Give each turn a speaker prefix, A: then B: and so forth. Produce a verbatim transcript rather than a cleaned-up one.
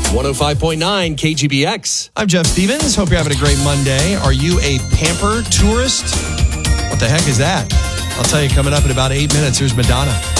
A: one oh five point nine K G B X.
B: I'm Jeff Stevens. Hope you're having a great Monday. Are you a pamper tourist? What the heck is that? I'll tell you coming up in about eight minutes. Here's Madonna.